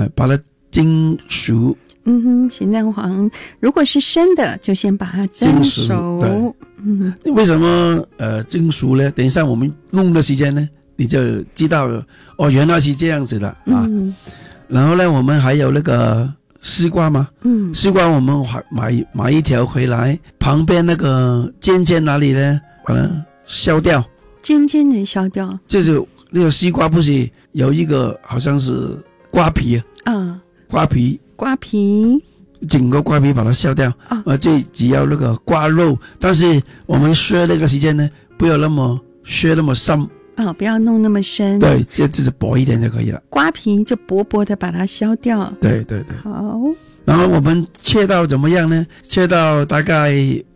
把它蒸熟。 咸蛋黄如果是生的，就先把它蒸熟。 为什么蒸熟呢？等一下我们弄的时间呢，你就知道了哦，原来是这样子的啊。然后呢，我们还有那个丝瓜嘛，丝瓜我们买一条回来，旁边那个尖尖哪里呢，把它削掉。 尖尖的削掉， 就是那个西瓜不是有一个好像是瓜皮啊，瓜皮，整个瓜皮把它削掉这只要那个瓜肉，但是我们削那个时间呢，不要削那么深不要弄那么深， 对，就是薄一点就可以了。 瓜皮就薄薄的把它削掉， 对， 好。 然后我们切到怎么样呢？切到大概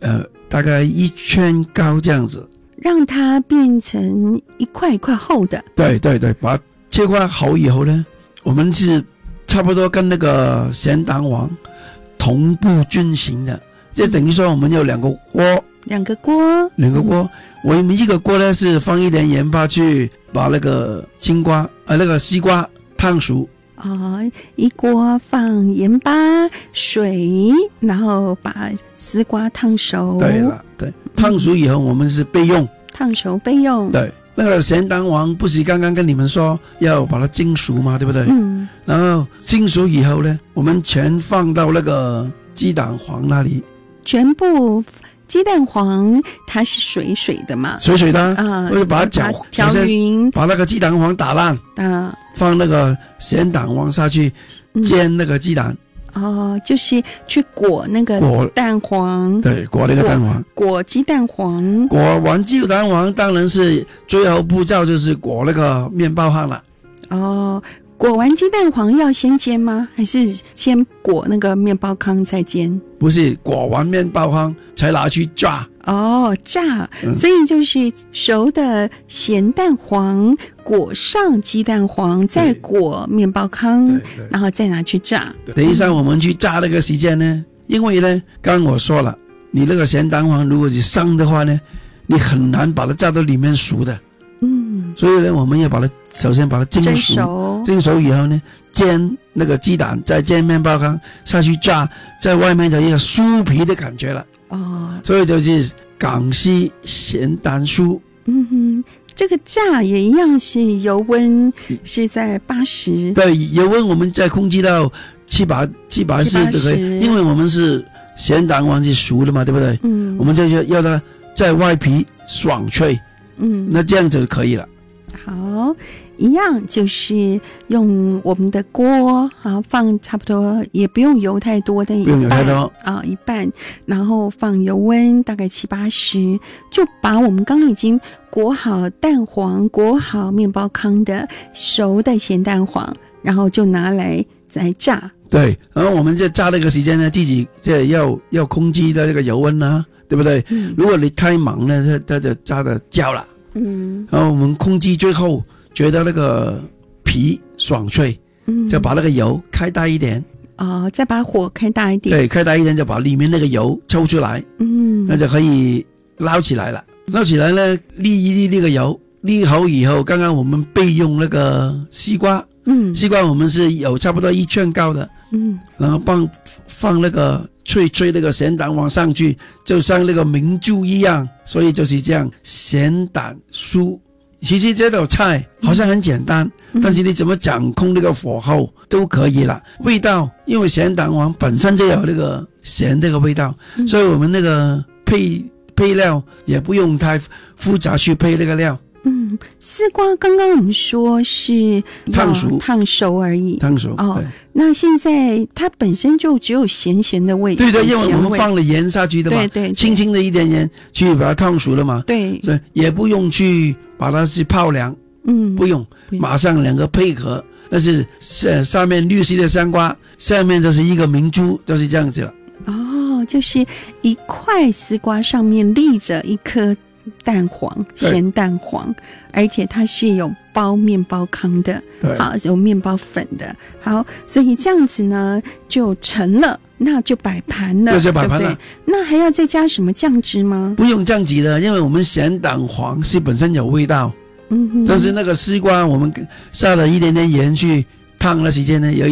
1圈高这样子， 让它变成一块一块厚的。对， 把它切块好以后呢，我们是差不多跟那个咸蛋黄同步均匀的，就等于说我们有两个锅，我们一个锅呢是放一点盐巴去把那个那个西瓜烫熟。 一锅放盐巴、水，然后把丝瓜烫熟。 对了，烫熟以后我们是备用， 烫熟备用。 对，那个咸蛋黄不是刚刚跟你们说要把它蒸熟吗？对不对？然后蒸熟以后呢，我们全放到那个鸡蛋黄那里， 全部。鸡蛋黄它是水水的嘛， 水的我就把它调匀， 把那个鸡蛋黄打烂放那个咸蛋黄下去煎那个鸡蛋。 就是去裹那个蛋黄。对， 裹那个蛋黄， 裹鸡蛋黄。 裹完鸡蛋黄当然是最后步骤就是裹那个面包糠了。 裹完鸡蛋黄要先煎吗？还是先裹那个面包糠再煎？ 不是，裹完面包糠才拿去炸。 炸，所以就是熟的咸蛋黄裹上鸡蛋黄，再裹面包糠，然后再拿去炸。 等一下我们去炸那个时间呢，因为呢，刚刚我说了，你那个咸蛋黄如果是生的话呢，你很难把它炸到里面熟的。所以呢，我们要首先把它蒸熟以后呢，煎那个鸡蛋，再煎面包糠下去炸，在外面就一个酥皮的感觉了。所以就是港式咸蛋酥。 这个炸也一样是油温是在80。 对，油温我们在控制到780就可以，因为我们是咸蛋黄是熟的嘛，对不对？我们就要它在外皮爽脆。那这样就可以了。 好，一样就是用我们的锅放差不多，也不用油太多的， 不用油太多一半，然后放油温大概780，就把我们刚刚已经裹好蛋黄、裹好面包糠的熟的咸蛋黄，然后就拿来再炸。对， 然后我们就炸那个时间呢，自己要控制的这个油温啊，对不对？如果你太忙呢，它就炸的焦了。然后我们控制最后觉得那个皮爽脆，就把那个油开大一点。 再把火开大一点。 对，开大一点就把里面那个油抽出来。那就可以捞起来了。捞起来呢，沥一沥那个油，沥好以后，刚刚我们备用那个西瓜。西瓜我们是有差不多1圈高的。然后放那个脆那个咸蛋黄上去，就像那个明珠一样，所以就是这样咸蛋酥。其实这道菜好像很简单，但是你怎么掌控那个火候都可以了。味道，因为咸蛋黄本身就有那个咸这个味道，所以我们那个配料也不用太复杂去配那个料。 丝瓜刚刚我们说是烫熟而已。烫熟那现在它本身就只有咸的味。对， 因为我们放了盐下去的嘛，对，轻轻的一点盐去把它烫熟了嘛。对，所以也不用去把它去泡凉。不用，马上两个配合。那是上面绿色的香瓜，下面就是一个明珠，就是这样子了。 就是一块丝瓜上面立着一颗蛋黄，咸蛋黄，而且它是有包面包糠的，好，有面包粉的，好，所以这样子呢就成了，那就摆盘了，对不对？那还要再加什么酱汁吗？ 不用酱汁的，因为我们咸蛋黄是本身有味道，但是那个丝瓜我们下了一点点盐去烫的时间呢，有